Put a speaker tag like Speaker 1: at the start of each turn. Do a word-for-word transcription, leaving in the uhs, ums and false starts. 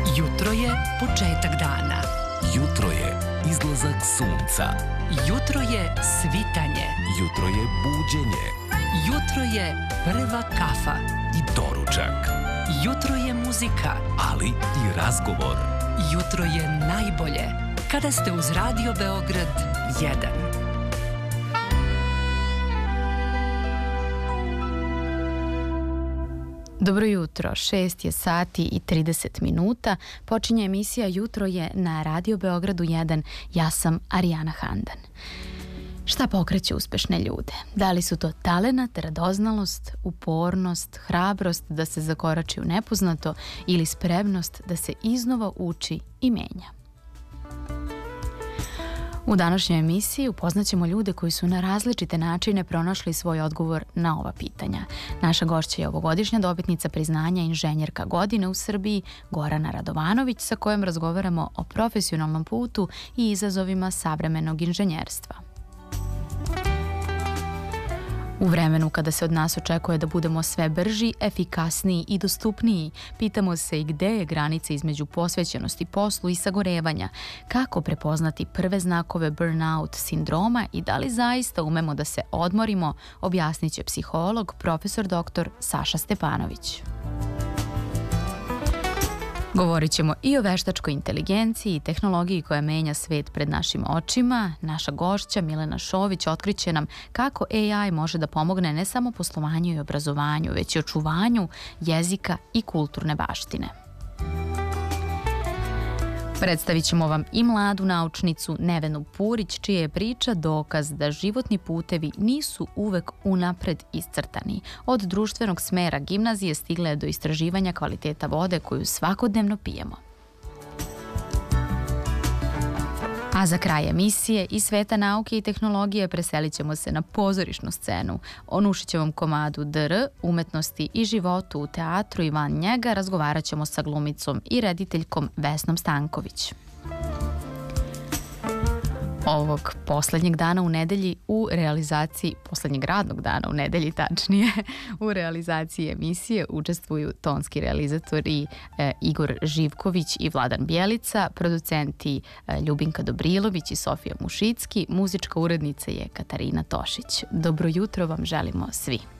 Speaker 1: Jutro je početak dana.
Speaker 2: Jutro je izlazak sunca.
Speaker 1: Jutro je svitanje.
Speaker 2: Jutro je buđenje.
Speaker 1: Jutro je prva kafa.
Speaker 2: I doručak.
Speaker 1: Jutro je muzika.
Speaker 2: Ali i razgovor.
Speaker 1: Jutro je najbolje kada ste uz Radio Beograd jedan.
Speaker 3: Dobro jutro, šest je sati i trideset minuta. Počinje emisija Jutro je na Radio Beogradu jedan. Ja sam Arijana Handan. Šta pokreće uspešne ljude? Da li su to talenat, radoznalost, upornost, hrabrost da se zakorači u nepoznato ili spremnost da se iznova uči i menja? U današnjoj emisiji upoznaćemo ljude koji su na različite načine pronašli svoj odgovor na ova pitanja. Naša gošća je ovogodišnja dobitnica priznanja inženjerka godine u Srbiji, Gorana Radovanović, sa kojom razgovaramo o profesionalnom putu i izazovima savremenog inženjerstva. U vremenu kada se od nas očekuje da budemo sve brži, efikasniji i dostupniji, pitamo se i gde je granica između posvećenosti poslu i sagorevanja, kako prepoznati prve znakove burnout sindroma i da li zaista umemo da se odmorimo, objasnit će psiholog, profesor doktor Saša Stepanović. Govorit ćemo i o veštačkoj inteligenciji i tehnologiji koja menja svet pred našim očima. Naša gošća Milena Šović otkriće nam kako A I može da pomogne ne samo poslovanju i obrazovanju, već i očuvanju jezika i kulturne baštine. Predstavit ćemo vam i mladu naučnicu Nevenu Purić, čija je priča dokaz da životni putevi nisu uvek unapred iscrtani. Od društvenog smera gimnazije stigle do istraživanja kvaliteta vode koju svakodnevno pijemo. A za kraj emisije iz sveta nauke i tehnologije preselit ćemo se na pozorišnu scenu. O Nušićevom komadu D R, umetnosti i životu u teatru i van njega razgovarat ćemo sa glumicom i rediteljkom Vesnom Stanković. Ovog poslednjeg dana u nedelji u realizaciji, poslednjeg radnog dana u nedelji tačnije, u realizaciji emisije učestvuju tonski realizatori e, Igor Živković i Vladan Bjelica, producenti e, Ljubinka Dobrilović i Sofija Mušicki, muzička urednica je Katarina Tošić. Dobro jutro vam želimo svi.